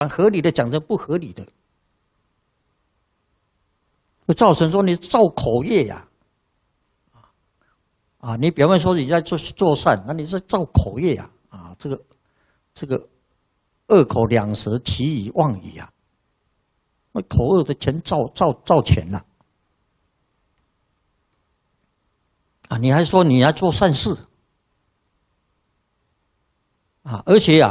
合理的讲成不合理的，会造成说你造口业呀。你表面说你在做善，那你是造口业呀！这个恶口两舌，其语妄语啊，那口恶的全造全了你还说你要做善事而且